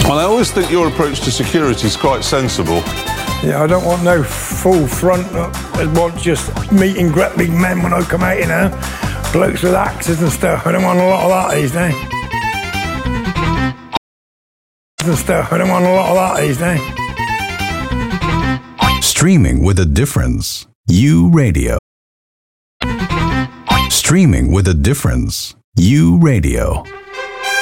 Well, I always think your approach to security is quite sensible. Yeah, I don't want no full front. I want just meeting great big men when I come out, you know. Blokes with axes and stuff. I don't want a lot of that these days. I don't want a lot of that these days. Streaming with a difference. U Radio. Streaming with a difference. U Radio.